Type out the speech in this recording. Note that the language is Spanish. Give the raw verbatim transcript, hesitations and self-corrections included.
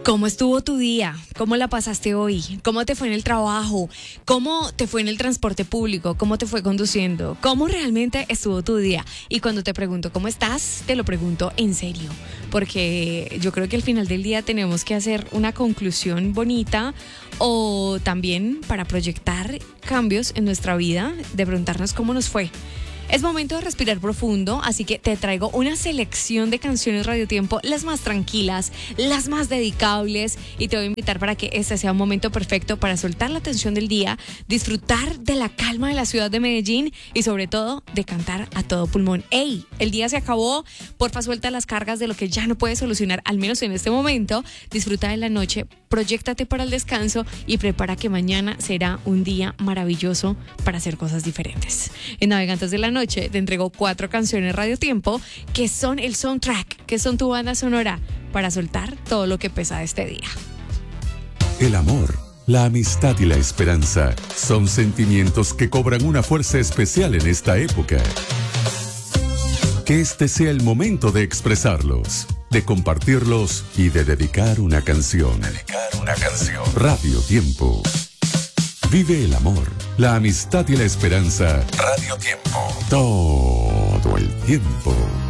¿Cómo estuvo tu día? ¿Cómo la pasaste hoy? ¿Cómo te fue en el trabajo? ¿Cómo te fue en el transporte público? ¿Cómo te fue conduciendo? ¿Cómo realmente estuvo tu día? Y cuando te pregunto cómo estás, te lo pregunto en serio, porque yo creo que al final del día tenemos que hacer una conclusión bonita o también para proyectar cambios en nuestra vida, de preguntarnos cómo nos fue. Es momento de respirar profundo, así que te traigo una selección de canciones Radio Tiempo, las más tranquilas, las más dedicables, y te voy a invitar para que este sea un momento perfecto para soltar la tensión del día, disfrutar de la calma de la ciudad de Medellín y sobre todo de cantar a todo pulmón. ¡Ey! El día se acabó, porfa suelta las cargas de lo que ya no puedes solucionar, al menos en este momento. Disfruta de la noche, proyéctate para el descanso y prepara que mañana será un día maravilloso para hacer cosas diferentes. En Navegantes de la Noche Noche te entrego cuatro canciones Radio Tiempo que son el soundtrack, que son tu banda sonora para soltar todo lo que pesa de este día. El amor, la amistad y la esperanza son sentimientos que cobran una fuerza especial en esta época. Que este sea el momento de expresarlos, de compartirlos y de dedicar una canción. Dedicar una canción. Radio Tiempo. Vive el amor, la amistad y la esperanza. Radio Tiempo. Todo el tiempo.